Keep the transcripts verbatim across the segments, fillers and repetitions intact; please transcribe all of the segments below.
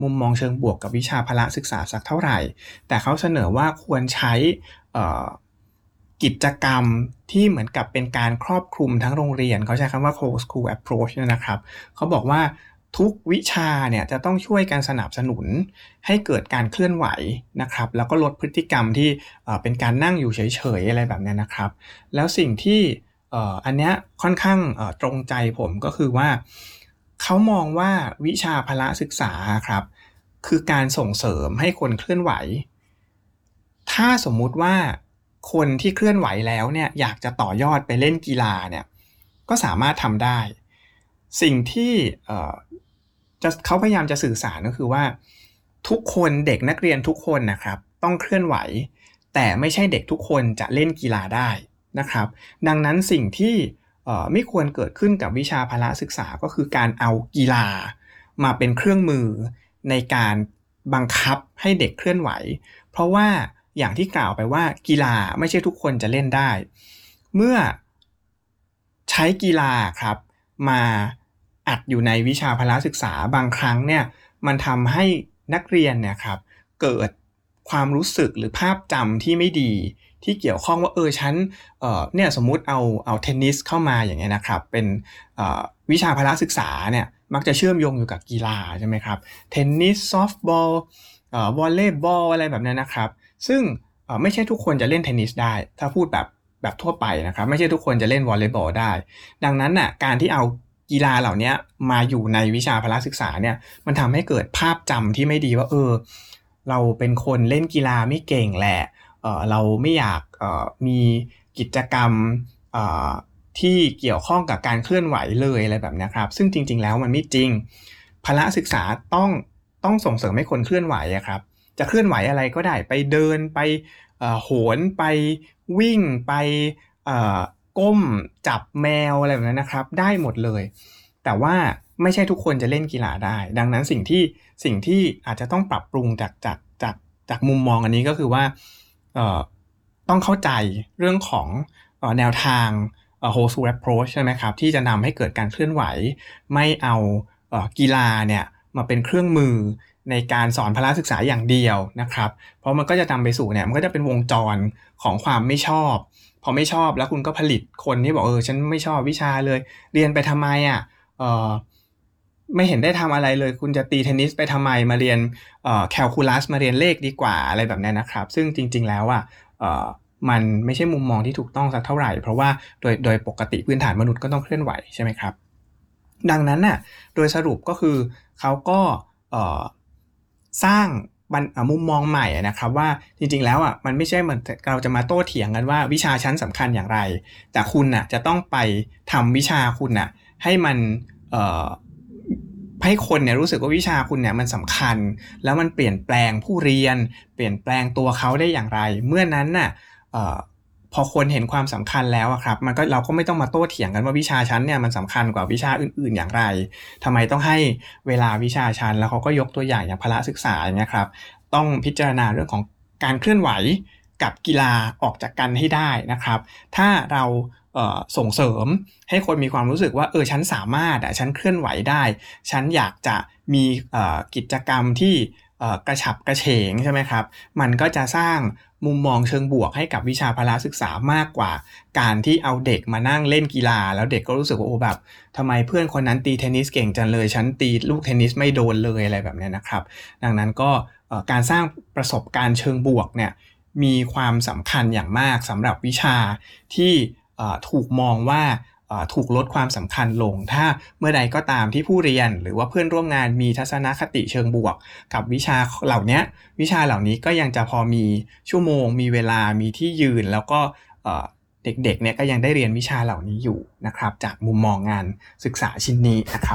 มุมมองเชิงบวกกับวิชาพละศึกษาสักเท่าไหร่แต่เขาเสนอว่าควรใช้กิจกรรมที่เหมือนกับเป็นการครอบคลุมทั้งโรงเรียนเขาใช้คำว่า whole school approach นะครับเขาบอกว่าทุกวิชาเนี่ยจะต้องช่วยกันสนับสนุนให้เกิดการเคลื่อนไหวนะครับแล้วก็ลดพฤติกรรมที่เป็นการนั่งอยู่เฉยๆอะไรแบบนี้นะครับแล้วสิ่งที่อันเนี้ยค่อนข้างตรงใจผมก็คือว่าเขามองว่าวิชาพละศึกษาครับคือการส่งเสริมให้คนเคลื่อนไหวถ้าสมมุติว่าคนที่เคลื่อนไหวแล้วเนี่ยอยากจะต่อยอดไปเล่นกีฬาเนี่ยก็สามารถทำได้สิ่งที่จะเขาพยายามจะสื่อสารก็คือว่าทุกคนเด็กนักเรียนทุกคนนะครับต้องเคลื่อนไหวแต่ไม่ใช่เด็กทุกคนจะเล่นกีฬาได้นะครับดังนั้นสิ่งที่ไม่ควรเกิดขึ้นกับวิชาพละศึกษาก็คือการเอากีฬามาเป็นเครื่องมือในการบังคับให้เด็กเคลื่อนไหวเพราะว่าอย่างที่กล่าวไปว่ากีฬาไม่ใช่ทุกคนจะเล่นได้เมื่อใช้กีฬาครับมาอัดอยู่ในวิชาพละศึกษาบางครั้งเนี่ยมันทำให้นักเรียนเนี่ยครับเกิดความรู้สึกหรือภาพจำที่ไม่ดีที่เกี่ยวข้องว่าเออฉันเอ่อเนี่ยสมมุติเอาเอาเทนนิสเข้ามาอย่างเงี้ยนะครับเป็นเอ่อวิชาพละศึกษาเนี่ยมักจะเชื่อมโยงอยู่กับกีฬาใช่ไหมครับเทนนิสซอฟต์บอลเอ่อวอลเลย์บอลอะไรแบบนี้นะครับซึ่งเอ่อไม่ใช่ทุกคนจะเล่นเทนนิสได้ถ้าพูดแบบแบบทั่วไปนะครับไม่ใช่ทุกคนจะเล่นวอลเลย์บอลได้ดังนั้นน่ะการที่เอากีฬาเหล่านี้มาอยู่ในวิชาพละศึกษาเนี่ยมันทำให้เกิดภาพจำที่ไม่ดีว่าเออเราเป็นคนเล่นกีฬาไม่เก่งแหละเอ่อเราไม่อยากเอ่อมีกิจกรรมเอ่อที่เกี่ยวข้องกับการเคลื่อนไหวเลยอะไรแบบนี้ครับซึ่งจริงๆแล้วมันไม่จริงพละศึกษาต้องต้องส่งเสริมให้คนเคลื่อนไหวอะครับจะเคลื่อนไหวอะไรก็ได้ไปเดินไปเอ่อโหนไปวิ่งไปเอ่อก้มจับแมวอะไรแบบนั้นนะครับได้หมดเลยแต่ว่าไม่ใช่ทุกคนจะเล่นกีฬาได้ดังนั้นสิ่งที่สิ่งที่อาจจะต้องปรับปรุงจากจากจากจากมุมมองอันนี้ก็คือว่าเอ่อต้องเข้าใจเรื่องของเอ่อแนวทางเอ่อ whole school approach ใช่ไหมครับที่จะนำให้เกิดการเคลื่อนไหวไม่เอาเอ่อกีฬาเนี่ยมาเป็นเครื่องมือในการสอนพละศึกษาอย่างเดียวนะครับเพราะมันก็จะนำไปสู่เนี่ยมันก็จะเป็นวงจรของความไม่ชอบพอไม่ชอบแล้วคุณก็ผลิตคนที่บอกเออฉันไม่ชอบวิชาเลยเรียนไปทำไมอ่ะเออไม่เห็นได้ทำอะไรเลยคุณจะตีเทนนิสไปทำไมมาเรียนเอ่อแคลคูลัสมาเรียนเลขดีกว่าอะไรแบบนี้นะครับซึ่งจริงๆแล้วอ่ะเอ่อมันไม่ใช่มุมมองที่ถูกต้องสักเท่าไหร่เพราะว่าโดยโดยปกติพื้นฐานมนุษย์ก็ต้องเคลื่อนไหวใช่ไหมครับดังนั้นน่ะโดยสรุปก็คือเขาก็เอ่อสร้างมุมมองใหม่นะครับว่าจริงๆแล้วอ่ะมันไม่ใช่เหมือนเราจะมาโต้เถียงกันว่าวิชาชั้นสำคัญอย่างไรแต่คุณน่ะจะต้องไปทำวิชาคุณน่ะให้มันเอ่อให้คนเนี่ยรู้สึกว่าวิชาคุณเนี่ยมันสำคัญแล้วมันเปลี่ยนแปลงผู้เรียนเปลี่ยนแปลงตัวเขาได้อย่างไรเมื่อนั้นน่ะเอ่อพอคนเห็นความสำคัญแล้วครับมันก็เราก็ไม่ต้องมาโต้เถียงกันว่าวิชาชั้นเนี่ยมันสำคัญกว่าวิชาอื่นๆอย่างไรทำไมต้องให้เวลาวิชาชั้นแล้วเขาก็ยกตัวอย่างอย่างพละศึกษาอย่างเงี้ยครับต้องพิจารณาเรื่องของการเคลื่อนไหวกับกีฬาออกจากกันให้ได้นะครับถ้าเราส่งเสริมให้คนมีความรู้สึกว่าเออฉันสามารถอ่ะฉันเคลื่อนไหวได้ฉันอยากจะมีกิจกรรมที่กระฉับกระเฉงใช่ไหมครับมันก็จะสร้างมุมมองเชิงบวกให้กับวิชาพละศึกษามากกว่าการที่เอาเด็กมานั่งเล่นกีฬาแล้วเด็กก็รู้สึกว่าโอ้แบบทำไมเพื่อนคนนั้นตีเทนนิสเก่งจังเลยฉันตีลูกเทนนิสไม่โดนเลยอะไรแบบนี้นะครับดังนั้นก็การสร้างประสบการณ์เชิงบวกเนี่ยมีความสำคัญอย่างมากสำหรับวิชาที่ถูกมองว่าถูกลดความสำคัญลงถ้าเมื่อใดก็ตามที่ผู้เรียนหรือว่าเพื่อนร่วมงานมีทัศนคติเชิงบวกกับวิชาเหล่านี้วิชาเหล่านี้ก็ยังจะพอมีชั่วโมงมีเวลามีที่ยืนแล้วก็เด็กๆเนี่ยก็ยังได้เรียนวิชาเหล่านี้อยู่นะครับจากมุมมองงานศึกษาชิ้นนี้นะครับ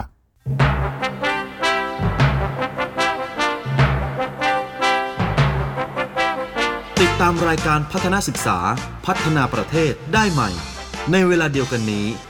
ติดตามรายการพัฒนาศึกษาพัฒนาประเทศได้ใหม่ในเวลาเดียวกันนี้